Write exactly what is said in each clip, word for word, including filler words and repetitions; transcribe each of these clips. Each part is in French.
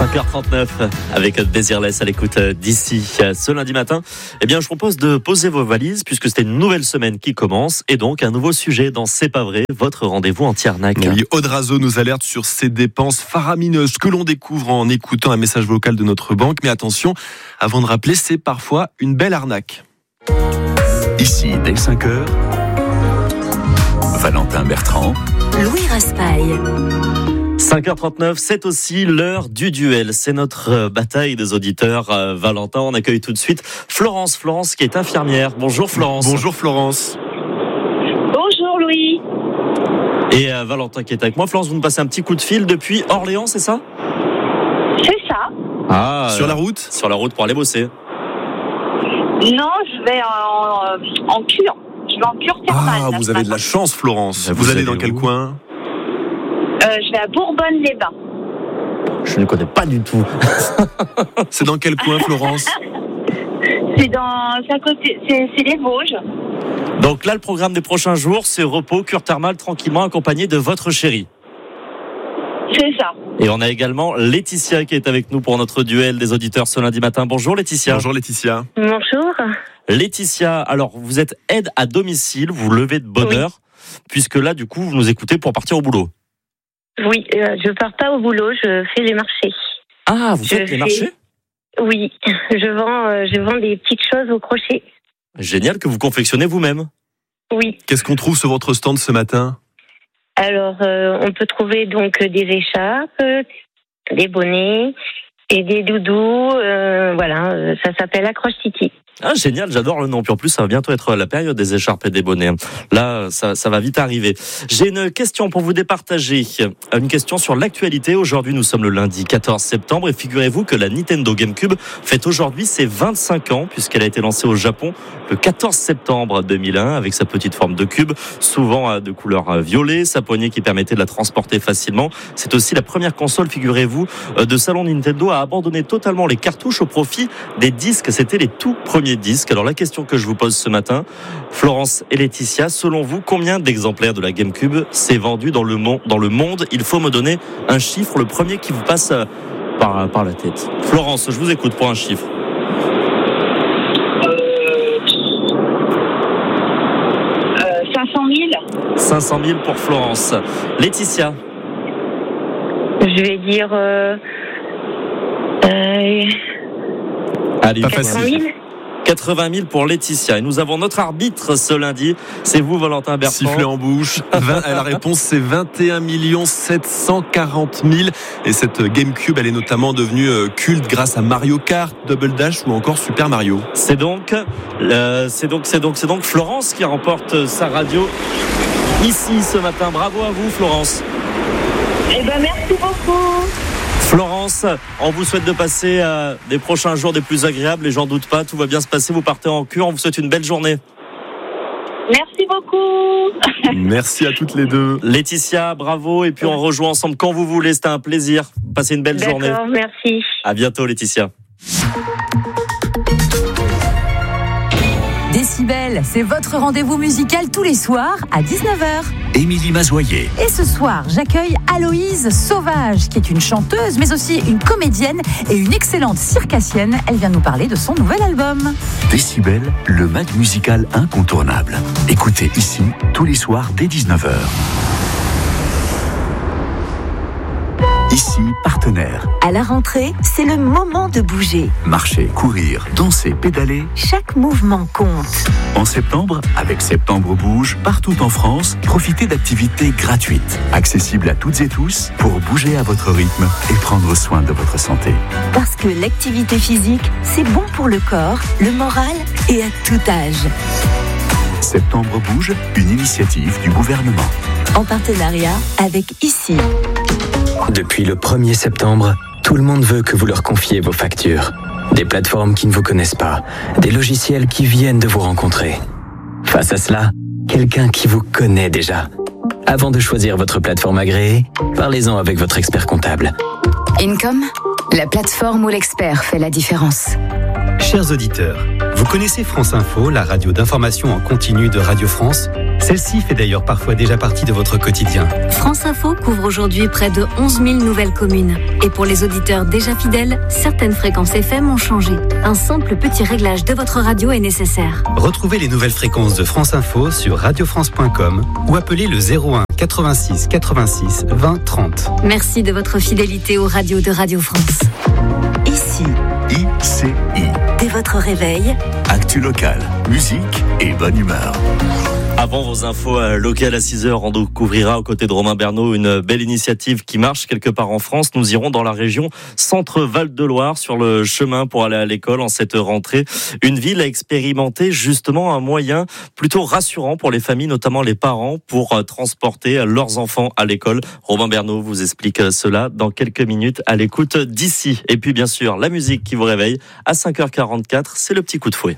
cinq heures trente-neuf avec Désirless à l'écoute d'ici. Ce lundi matin, eh bien, je propose de poser vos valises puisque c'est une nouvelle semaine qui commence et donc un nouveau sujet dans C'est pas vrai, votre rendez-vous anti-arnaque. Oui, Aude Razo nous alerte sur ces dépenses faramineuses que l'on découvre en écoutant un message vocal de notre banque. Mais attention, avant de rappeler, c'est parfois une belle arnaque. Ici, dès cinq heures, Valentin Bertrand, Louis Raspail. cinq heures trente-neuf, c'est aussi l'heure du duel. C'est notre bataille des auditeurs. Euh, Valentin, on accueille tout de suite Florence. Florence qui est infirmière. Bonjour Florence. Bonjour Florence. Bonjour Louis. Et euh, Valentin qui est avec moi. Florence, vous nous passez un petit coup de fil depuis Orléans, c'est ça ? C'est ça. Ah, Sur euh, la route ? Sur la route pour aller bosser. Non, je vais en, en cure. Je vais en cure thermale. Ah, là, vous ce avez matin. de la chance Florence. Vous Vous, allez allez dans quel où ? coin ? Euh, je vais à Bourbonne-les-Bains. Je ne connais pas du tout. C'est dans quel coin Florence ? C'est dans, c'est à côté, c'est, c'est les Vosges. Donc là, le programme des prochains jours, c'est repos, cure thermale, tranquillement accompagné de votre chérie. C'est ça. Et on a également Laetitia qui est avec nous pour notre duel des auditeurs ce lundi matin. Bonjour Laetitia. Bonjour Laetitia. Bonjour. Laetitia, alors vous êtes aide à domicile, vous vous levez de bonne heure, puisque là du coup vous nous écoutez pour partir au boulot. Oui, euh, je pars pas au boulot, je fais les marchés. Ah, vous Je faites les fais- marchés ? Oui, je vends, euh, je vends des petites choses au crochet. Génial, que vous confectionnez vous-même. Oui. Qu'est-ce qu'on trouve sur votre stand ce matin ? Alors, euh, on peut trouver donc des écharpes, des bonnets et des doudous. euh, voilà, euh, ça s'appelle Accroche Titi. Ah génial, j'adore le nom. Puis en plus, ça va bientôt être la période des écharpes et des bonnets. Là, ça, ça va vite arriver. J'ai une question pour vous départager. Une question sur l'actualité. Aujourd'hui, nous sommes le lundi quatorze septembre et figurez-vous que la Nintendo GameCube fête aujourd'hui ses vingt-cinq ans puisqu'elle a été lancée au Japon le quatorze septembre deux mille un avec sa petite forme de cube, souvent de couleur violet, sa poignée qui permettait de la transporter facilement. C'est aussi la première console, figurez-vous, de salon Nintendo à abandonner totalement les cartouches au profit des disques. C'était les tout premiers disques. Alors la question que je vous pose ce matin, Florence et Laetitia, selon vous, combien d'exemplaires de la GameCube s'est vendu dans le, mon- dans le monde ? Il faut me donner un chiffre, le premier qui vous passe euh, par, par la tête. Florence, je vous écoute pour un chiffre. Euh, cinq cent mille. cinq cent mille pour Florence. Laetitia, Je vais dire euh, euh, allez, Pas quatre cent mille. quatre-vingt mille pour Laetitia. Et nous avons notre arbitre ce lundi, c'est vous Valentin Bertrand. Sifflet en bouche. vingt, la réponse, c'est vingt et un millions sept cent quarante mille. Et cette GameCube, elle est notamment devenue euh, culte grâce à Mario Kart, Double Dash ou encore Super Mario. C'est donc, euh, c'est donc, c'est donc, c'est donc Florence qui remporte sa radio ici ce matin. Bravo à vous, Florence. Eh ben, merci beaucoup. Florence, on vous souhaite de passer euh, des prochains jours des plus agréables et j'en doute pas, tout va bien se passer. Vous partez en cure, on vous souhaite une belle journée. Merci beaucoup. Merci à toutes les deux. Laetitia, bravo et puis on rejoint ensemble quand vous voulez. C'était un plaisir. Passez une belle journée. D'accord, merci. À bientôt, Laetitia. Décibel, c'est votre rendez-vous musical tous les soirs à dix-neuf heures. Émilie Mazoyer, Et ce soir, j'accueille Aloïse Sauvage, qui est une chanteuse, mais aussi une comédienne et une excellente circassienne. Elle vient nous parler de son nouvel album. Décibel, le mag musical incontournable. Écoutez ici, tous les soirs dès dix-neuf heures. Ici, partenaire. À la rentrée, c'est le moment de bouger. Marcher, courir, danser, pédaler. Chaque mouvement compte. En septembre, avec Septembre Bouge, partout en France, profitez d'activités gratuites, accessibles à toutes et tous, pour bouger à votre rythme et prendre soin de votre santé. Parce que l'activité physique, c'est bon pour le corps, le moral et à tout âge. Septembre Bouge, une initiative du gouvernement. En partenariat avec Ici. Depuis le premier septembre, tout le monde veut que vous leur confiez vos factures. Des plateformes qui ne vous connaissent pas, des logiciels qui viennent de vous rencontrer. Face à cela, quelqu'un qui vous connaît déjà. Avant de choisir votre plateforme agréée, parlez-en avec votre expert comptable. Income, la plateforme où l'expert fait la différence. Chers auditeurs, vous connaissez France Info, la radio d'information en continu de Radio France ? Celle-ci fait d'ailleurs parfois déjà partie de votre quotidien. France Info couvre aujourd'hui près de onze mille nouvelles communes. Et pour les auditeurs déjà fidèles, certaines fréquences F M ont changé. Un simple petit réglage de votre radio est nécessaire. Retrouvez les nouvelles fréquences de France Info sur radio france point com ou appelez le zéro un quatre-vingt-six quatre-vingt-six vingt trente. Merci de votre fidélité aux radios de Radio France. Ici, I C I. dès votre réveil, Actu locale, musique et bonne humeur. Avant vos infos locales à six heures, on découvrira aux côtés de Romain Bernot une belle initiative qui marche quelque part en France. Nous irons dans la région Centre-Val-de-Loire sur le chemin pour aller à l'école en cette rentrée. Une ville a expérimenté justement un moyen plutôt rassurant pour les familles, notamment les parents, pour transporter leurs enfants à l'école. Romain Bernot vous explique cela dans quelques minutes à l'écoute d'ici. Et puis bien sûr, la musique qui vous réveille à cinq heures quarante-quatre, c'est le petit coup de fouet.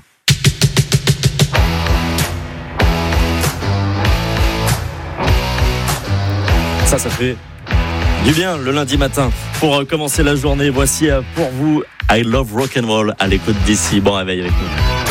Ça, ça fait du bien le lundi matin. Pour commencer la journée, voici pour vous I Love Rock'n'Roll à l'écoute d'ici. Bon réveil avec nous.